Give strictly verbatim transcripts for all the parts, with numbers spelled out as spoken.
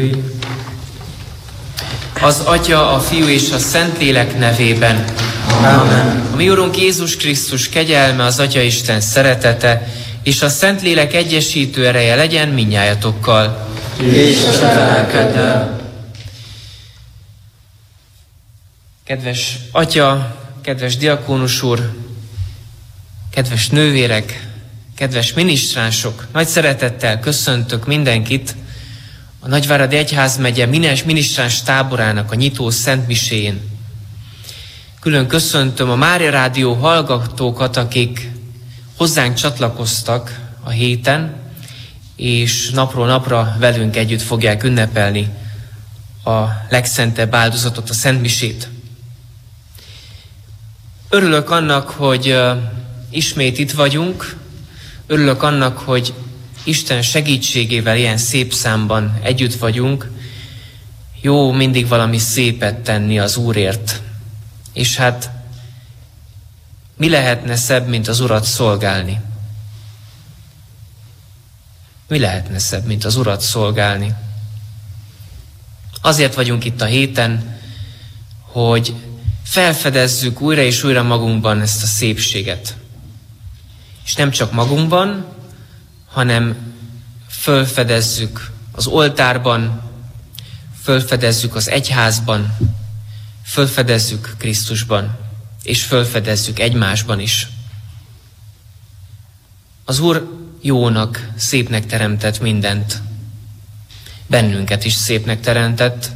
Az Atya, a Fiú és a Szentlélek nevében. Amen. A mi Urunk Jézus Krisztus kegyelme, az Atya Isten szeretete és a Szentlélek egyesítő ereje legyen mindnyájatokkal. És a te lelkeddel. Kedves Atya, kedves diakónus úr, kedves nővérek, kedves minisztránsok, nagy szeretettel köszöntök mindenkit a Nagyváradi Egyházmegye minisztráns táborának a nyitó szentmiséjén. Külön köszöntöm a Mária Rádió hallgatókat, akik hozzánk csatlakoztak a héten, és napról napra velünk együtt fogják ünnepelni a legszentebb áldozatot, a szentmisét. Örülök annak, hogy ismét itt vagyunk, örülök annak, hogy Isten segítségével ilyen szép számban együtt vagyunk. Jó mindig valami szépet tenni az Úrért. És hát mi lehetne szebb, mint az Urat szolgálni? Mi lehetne szebb, mint az Urat szolgálni? Azért vagyunk itt a héten, hogy felfedezzük újra és újra magunkban ezt a szépséget. És nem csak magunkban, hanem fölfedezzük az oltárban, fölfedezzük az egyházban, fölfedezzük Krisztusban, és fölfedezzük egymásban is. Az Úr jónak, szépnek teremtett mindent. Bennünket is szépnek teremtett,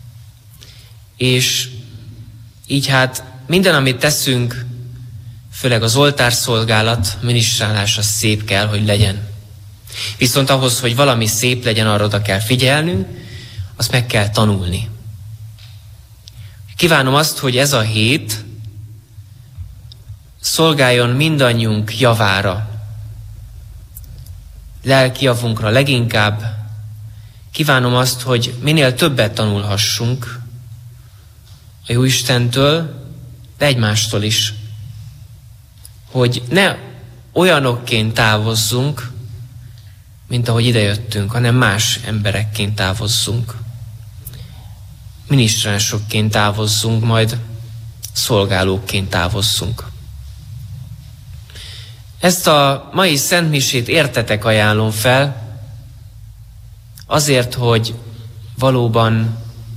és így hát minden, amit teszünk, főleg az oltárszolgálat, minisztrálás, az szép kell, hogy legyen. Viszont ahhoz, hogy valami szép legyen, arra oda kell figyelnünk, azt meg kell tanulni. Kívánom azt, hogy ez a hét szolgáljon mindannyiunk javára, lelki javunkra leginkább. Kívánom azt, hogy minél többet tanulhassunk a Jóistentől, de egymástól is. Hogy ne olyanokként távozzunk, mint ahogy idejöttünk, hanem más emberekként távozzunk. Minisztránsokként távozzunk, majd szolgálókként távozzunk. Ezt a mai szentmisét értetek ajánlom fel, azért, hogy valóban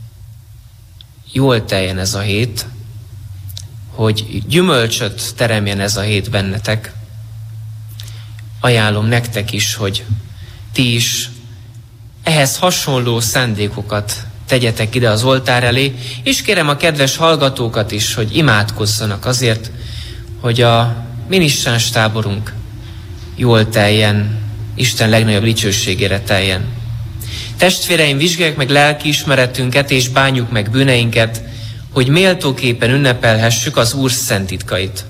jól teljen ez a hét, hogy gyümölcsöt teremjen ez a hét bennetek. Ajánlom nektek is, hogy ti is ehhez hasonló szándékokat tegyetek ide az oltár elé, és kérem a kedves hallgatókat is, hogy imádkozzanak azért, hogy a minisztráns táborunk jól teljen, Isten legnagyobb dicsőségére teljen. Testvéreim, vizsgáljuk meg lelkiismeretünket, és bánjuk meg bűneinket, hogy méltóképpen ünnepelhessük az Úr szent titkait.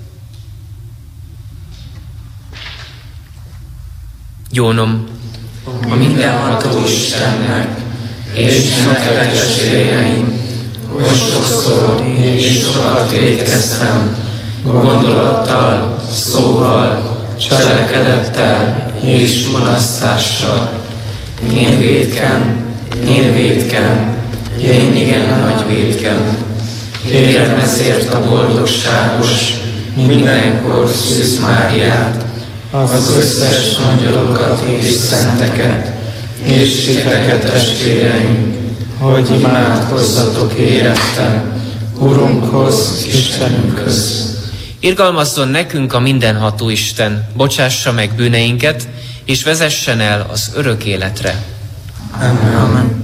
Gyónom A mindenható Istennek és nektek testvéreim, hogy sokszor és sokat vétkeztem, gondolattal, szóval, cselekedettel és mulasztással. Én vétkem, én vétkem, én igen nagy vétkem. Kérem ezért a boldogságos, mindenkor Szűz Máriát, az összes angyalokat és szenteket, és titeket testvéreim, hogy imádkozzatok érettem, Urunkhoz, Istenünkhöz. Irgalmazzon nekünk a mindenható Isten, bocsássa meg bűneinket, és vezessen el az örök életre. Amen. Amen.